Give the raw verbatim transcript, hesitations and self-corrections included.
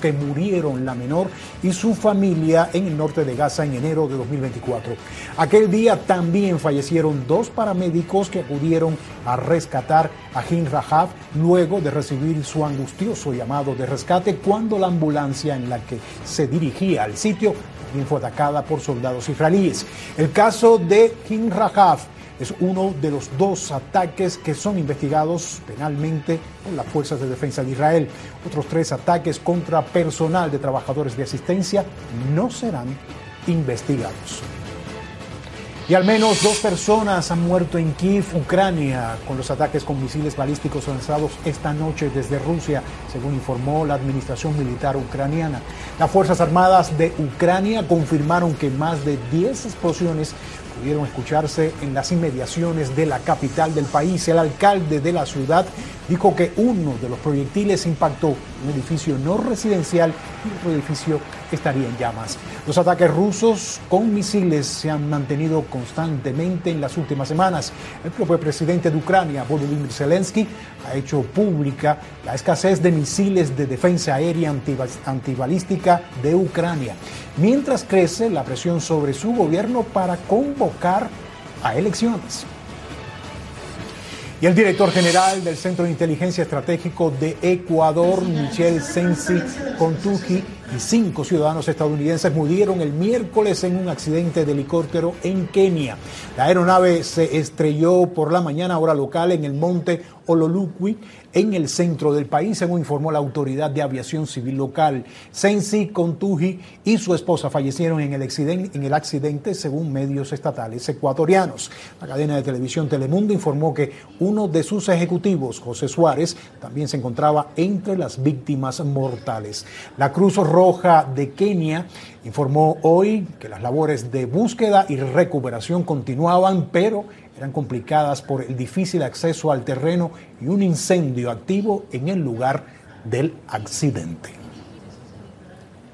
que murieron, la menor y su familia, en el norte de Gaza en enero de dos mil veinticuatro. Aquel día también fallecieron dos paramédicos que acudieron a rescatar a Gin Rahav luego de recibir su angustioso llamado de rescate cuando la ambulancia en la que se dirigía al sitio también fue atacada por soldados israelíes. El caso de Gin Rahav es uno de los dos ataques que son investigados penalmente por las Fuerzas de Defensa de Israel. Otros tres ataques contra personal de trabajadores de asistencia no serán investigados. Y al menos dos personas han muerto en Kiev, Ucrania, con los ataques con misiles balísticos lanzados esta noche desde Rusia, según informó la administración militar ucraniana. Las Fuerzas Armadas de Ucrania confirmaron que más de diez explosiones pudieron escucharse en las inmediaciones de la capital del país. El alcalde de la ciudad dijo que uno de los proyectiles impactó un edificio no residencial y otro edificio estaría en llamas. Los ataques rusos con misiles se han mantenido constantemente en las últimas semanas. El propio presidente de Ucrania, Volodymyr Zelensky, ha hecho pública la escasez de misiles de defensa aérea antibalística de Ucrania, mientras crece la presión sobre su gobierno para convocar a elecciones. Y el director general del Centro de Inteligencia Estratégico de Ecuador, Michel Sensi Contuji, y cinco ciudadanos estadounidenses murieron el miércoles en un accidente de helicóptero en Kenia. La aeronave se estrelló por la mañana hora local en el monte Ololukwi, en el centro del país, según informó la Autoridad de Aviación Civil local. Sensi Contuji y su esposa fallecieron en el accidente, en el accidente, según medios estatales ecuatorianos. La cadena de televisión Telemundo informó que uno de sus ejecutivos, José Suárez, también se encontraba entre las víctimas mortales. La Cruz Roja de Kenia informó hoy que las labores de búsqueda y recuperación continuaban, pero eran complicadas por el difícil acceso al terreno y un incendio activo en el lugar del accidente.